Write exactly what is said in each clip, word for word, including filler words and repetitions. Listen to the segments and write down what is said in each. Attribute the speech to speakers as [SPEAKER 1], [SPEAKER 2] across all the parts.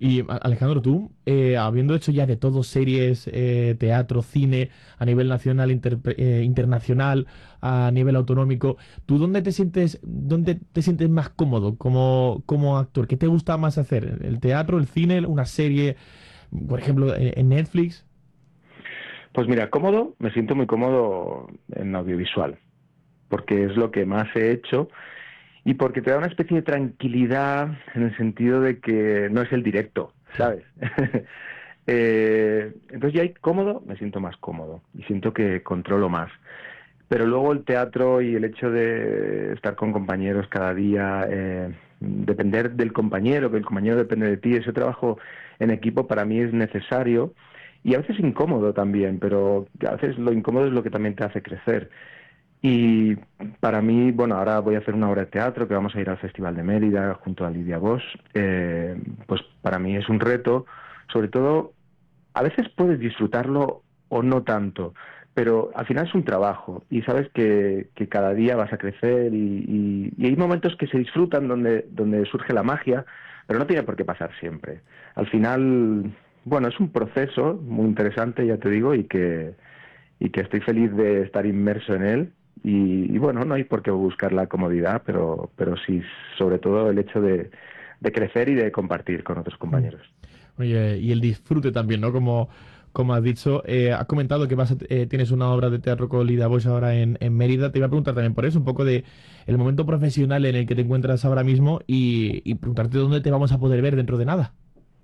[SPEAKER 1] Y Alejandro, tú, eh, habiendo hecho ya de todo, series, eh, teatro, cine, a nivel nacional, inter- eh, internacional, a nivel autonómico, ¿tú dónde te sientes, dónde te sientes más cómodo como, como actor? ¿Qué te gusta más hacer? ¿El teatro, el cine, una serie, por ejemplo, en, en Netflix?
[SPEAKER 2] Pues mira, cómodo, me siento muy cómodo en audiovisual, porque es lo que más he hecho y porque te da una especie de tranquilidad en el sentido de que no es el directo,
[SPEAKER 1] Claro.
[SPEAKER 2] ¿sabes? eh, entonces ya ahí cómodo, me siento más cómodo y siento que controlo más. Pero luego el teatro y el hecho de estar con compañeros cada día, eh, depender del compañero, que el compañero depende de ti, ese trabajo en equipo para mí es necesario y a veces incómodo también, pero a veces lo incómodo es lo que también te hace crecer. Y para mí, bueno, ahora voy a hacer una obra de teatro que vamos a ir al Festival de Mérida junto a Lidia Bosch. Eh, pues para mí es un reto, sobre todo, a veces puedes disfrutarlo o no tanto, pero al final es un trabajo y sabes que, que cada día vas a crecer y, y- y hay momentos que se disfrutan donde, donde surge la magia, pero no tiene por qué pasar siempre. Al final, bueno, es un proceso muy interesante, ya te digo, y que y que estoy feliz de estar inmerso en él. Y, y bueno, no hay por qué buscar la comodidad, pero, pero sí, sobre todo el hecho de, de crecer y de compartir con otros
[SPEAKER 1] Mm.
[SPEAKER 2] compañeros.
[SPEAKER 1] Oye, y el disfrute también, ¿no? Como, como has dicho, eh, has comentado que vas a- eh, tienes una obra de teatro con Lida Bosch ahora en, en Mérida. Te iba a preguntar también por eso, un poco de el momento profesional en el que te encuentras ahora mismo y, y preguntarte dónde te vamos a poder ver dentro de nada.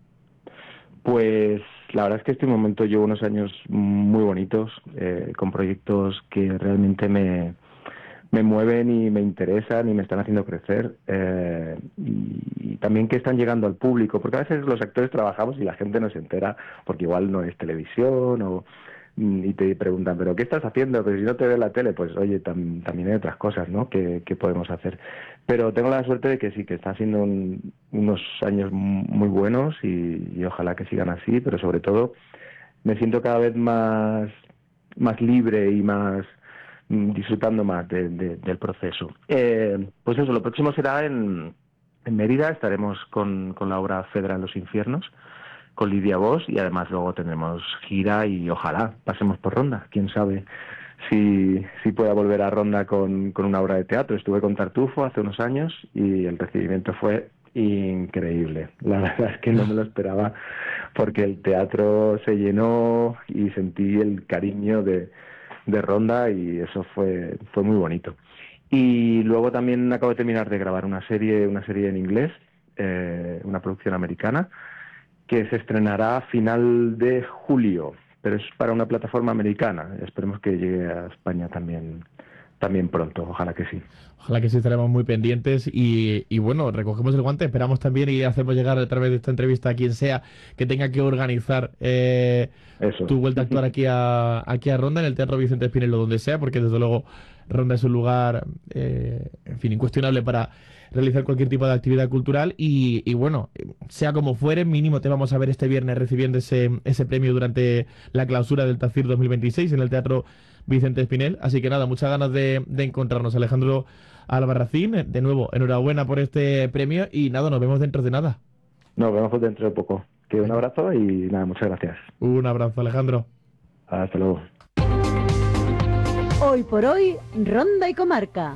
[SPEAKER 2] Pues la verdad es que este momento llevo unos años muy bonitos, eh, con proyectos que realmente me, me mueven y me interesan y me están haciendo crecer, eh, y, y también que están llegando al público, porque a veces los actores trabajamos y la gente no se entera porque igual no es televisión o mm, y te preguntan, pero ¿qué estás haciendo? Pero si no te ve la tele, pues oye, tam- también hay otras cosas, ¿no? que, que podemos hacer. Pero tengo la suerte de que sí, que está siendo un- unos años m- muy buenos y, y ojalá que sigan así, pero sobre todo me siento cada vez más, más libre y más mm, disfrutando más de- de- del proceso. Eh, pues eso, lo próximo será en, en Mérida, estaremos con, con la obra Fedra en los infiernos, con Lidia Bosch y además luego tendremos gira y ojalá pasemos por Ronda, quién sabe si, si pueda volver a Ronda con, con una obra de teatro. Estuve con Tartufo hace unos años y el recibimiento fue increíble. La verdad es que no me lo esperaba porque el teatro se llenó y sentí el cariño de, de Ronda y eso fue, fue muy bonito. Y luego también acabo de terminar de grabar una serie, una serie en inglés, eh, una producción americana, que se estrenará a final de julio, pero es para una plataforma americana. Esperemos que llegue a España también, también pronto, ojalá que sí.
[SPEAKER 1] Ojalá que sí estaremos muy pendientes y, y bueno, recogemos el guante, esperamos también y hacemos llegar a través de esta entrevista a quien sea que tenga que organizar eh,
[SPEAKER 2] Eso.
[SPEAKER 1] tu vuelta a actuar aquí a, aquí a Ronda, en el Teatro Vicente Espinel o donde sea, porque desde luego Ronda es un lugar, eh, en fin, incuestionable para realizar cualquier tipo de actividad cultural y, y bueno, sea como fuere, mínimo te vamos a ver este viernes recibiendo ese, ese premio durante la clausura del TACIR dos mil veintiséis en el Teatro Vicente Espinel. Así que nada, muchas ganas de, de encontrarnos, Alejandro Albarracín. De nuevo, enhorabuena por este premio y nada, nos vemos dentro de nada.
[SPEAKER 2] Nos vemos dentro de poco. Que un
[SPEAKER 1] Venga,
[SPEAKER 2] abrazo y nada, muchas gracias.
[SPEAKER 1] un abrazo, Alejandro.
[SPEAKER 2] Hasta luego.
[SPEAKER 3] Hoy por hoy, Ronda y Comarca.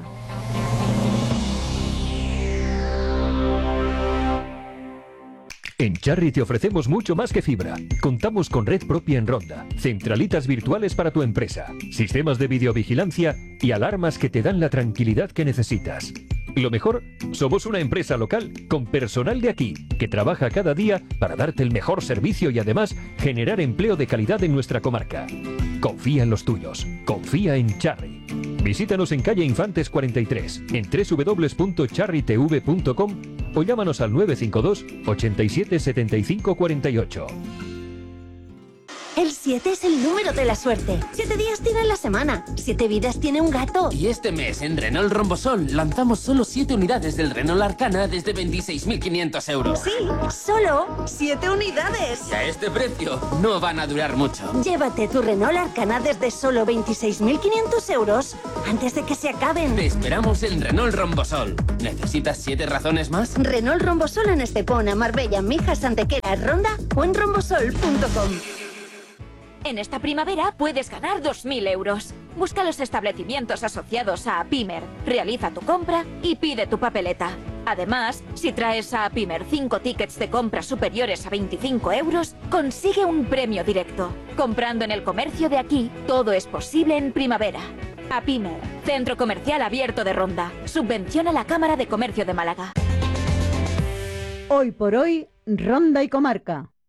[SPEAKER 4] En Charry te ofrecemos mucho más que fibra. Contamos con red propia en Ronda, centralitas virtuales para tu empresa, sistemas de videovigilancia y alarmas que te dan la tranquilidad que necesitas. Lo mejor, somos una empresa local con personal de aquí, que trabaja cada día para darte el mejor servicio y además generar empleo de calidad en nuestra comarca. Confía en los tuyos, confía en Charry. Visítanos en calle Infantes cuarenta y tres, en doble u doble u doble u punto charry t v punto com o llámanos al nueve cinco dos, ochenta y siete, setenta y cinco cuarenta y ocho.
[SPEAKER 5] El siete es el número de la suerte. Siete días tiene la semana. Siete vidas tiene un gato.
[SPEAKER 6] Y este mes en Renault Rombosol lanzamos solo siete unidades del Renault Arcana desde veintiséis mil quinientos euros.
[SPEAKER 5] Sí, solo siete unidades.
[SPEAKER 6] Y a este precio no van a durar mucho.
[SPEAKER 5] Llévate tu Renault Arcana desde solo veintiséis mil quinientos euros antes de que se acaben.
[SPEAKER 6] Te esperamos en Renault Rombosol. ¿Necesitas siete razones más?
[SPEAKER 5] Renault Rombosol en Estepona, Marbella, Mijas, Antequera, Ronda o en rombosol punto com.
[SPEAKER 7] En esta primavera puedes ganar dos mil euros. Busca los establecimientos asociados a Apimer, realiza tu compra y pide tu papeleta. Además, si traes a Apimer cinco tickets de compra superiores a veinticinco euros, consigue un premio directo. Comprando en el comercio de aquí, todo es posible en primavera. Apimer, Centro Comercial Abierto de Ronda. Subvenciona la Cámara de Comercio de Málaga.
[SPEAKER 3] Hoy por hoy, Ronda y Comarca.